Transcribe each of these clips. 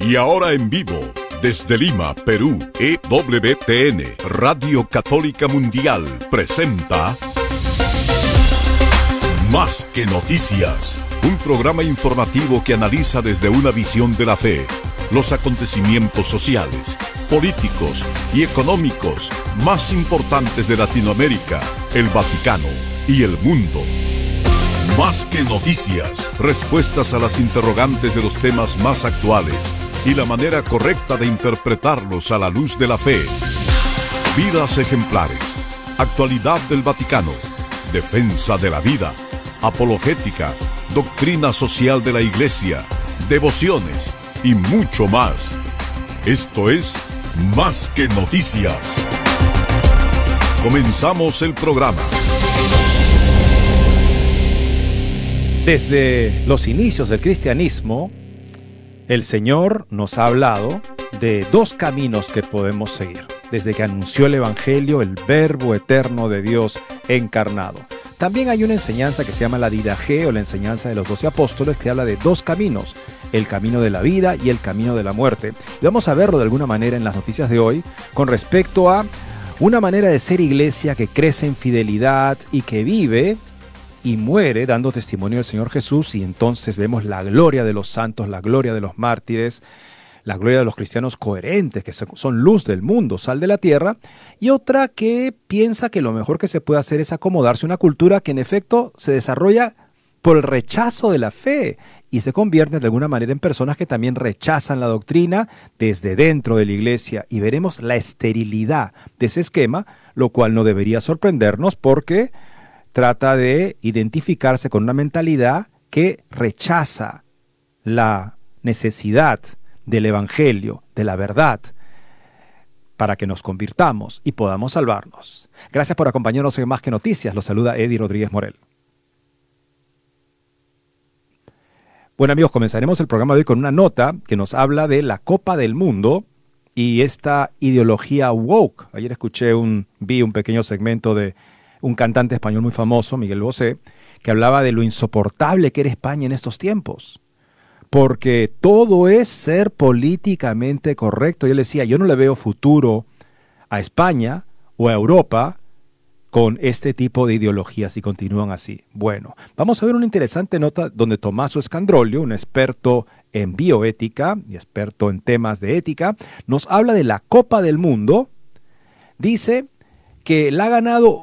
Y ahora en vivo, desde Lima, Perú, EWTN, Radio Católica Mundial, presenta Más que Noticias, un programa informativo que analiza desde una visión de la fe los acontecimientos sociales, políticos y económicos más importantes de Latinoamérica, el Vaticano y el mundo. Más que noticias, respuestas a las interrogantes de los temas más actuales y la manera correcta de interpretarlos a la luz de la fe. Vidas ejemplares, actualidad del Vaticano, defensa de la vida, apologética, doctrina social de la Iglesia, devociones y mucho más. Esto es Más que Noticias. Comenzamos el programa. Desde los inicios del cristianismo, el Señor nos ha hablado de dos caminos que podemos seguir. Desde que anunció el Evangelio, el Verbo eterno de Dios encarnado. También hay una enseñanza que se llama la Didaché, o la enseñanza de los 12 apóstoles, que habla de dos caminos: el camino de la vida y el camino de la muerte. Y vamos a verlo de alguna manera en las noticias de hoy con respecto a una manera de ser iglesia que crece en fidelidad y que vive y muere dando testimonio del Señor Jesús, y entonces vemos la gloria de los santos, la gloria de los mártires, la gloria de los cristianos coherentes, que son luz del mundo, sal de la tierra, y otra que piensa que lo mejor que se puede hacer es acomodarse a una cultura que en efecto se desarrolla por el rechazo de la fe y se convierten de alguna manera en personas que también rechazan la doctrina desde dentro de la iglesia, y veremos la esterilidad de ese esquema, lo cual no debería sorprendernos porque trata de identificarse con una mentalidad que rechaza la necesidad del Evangelio, de la verdad, para que nos convirtamos y podamos salvarnos. Gracias por acompañarnos en Más que Noticias. Los saluda Eddie Rodríguez Morel. Bueno, amigos, comenzaremos el programa de hoy con una nota que nos habla de la Copa del Mundo y esta ideología woke. Ayer vi un pequeño segmento de un cantante español muy famoso, Miguel Bosé, que hablaba de lo insoportable que era España en estos tiempos, porque todo es ser políticamente correcto. Y él decía, yo no le veo futuro a España o a Europa con este tipo de ideologías si continúan así. Bueno, vamos a ver una interesante nota donde Tommaso Scandrolio, un experto en bioética y experto en temas de ética, nos habla de la Copa del Mundo. Dice que la ha ganado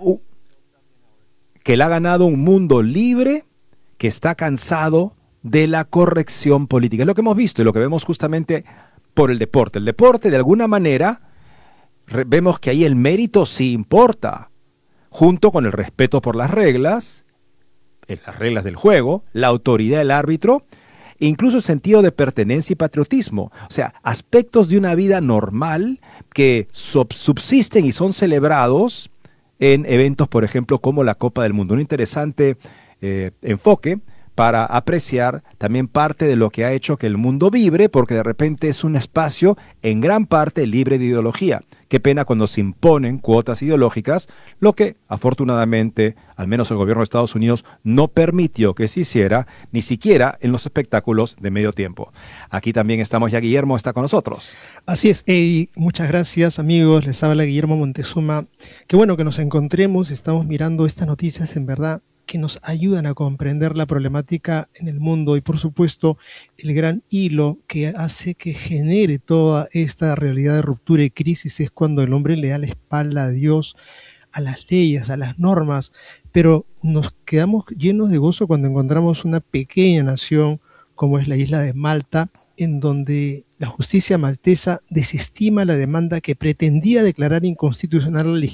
un mundo libre que está cansado de la corrección política. Es lo que hemos visto y lo que vemos justamente por el deporte. El deporte, de alguna manera, vemos que ahí el mérito sí importa, junto con el respeto por las reglas del juego, la autoridad del árbitro, e incluso el sentido de pertenencia y patriotismo. O sea, aspectos de una vida normal que subsisten y son celebrados en eventos, por ejemplo, como la Copa del Mundo. Un interesante enfoque para apreciar también parte de lo que ha hecho que el mundo vibre, porque de repente es un espacio en gran parte libre de ideología. Qué pena cuando se imponen cuotas ideológicas, lo que afortunadamente, al menos el gobierno de Estados Unidos, no permitió que se hiciera, ni siquiera en los espectáculos de medio tiempo. Aquí también estamos, ya Guillermo está con nosotros. Así es, Eddie. Muchas gracias, amigos. Les habla Guillermo Montezuma. Qué bueno que nos encontremos. Estamos mirando estas noticias, en verdad, que nos ayudan a comprender la problemática en el mundo y, por supuesto, el gran hilo que hace que genere toda esta realidad de ruptura y crisis es cuando el hombre le da la espalda a Dios, a las leyes, a las normas, pero nos quedamos llenos de gozo cuando encontramos una pequeña nación como es la isla de Malta, en donde la justicia maltesa desestima la demanda que pretendía declarar inconstitucional la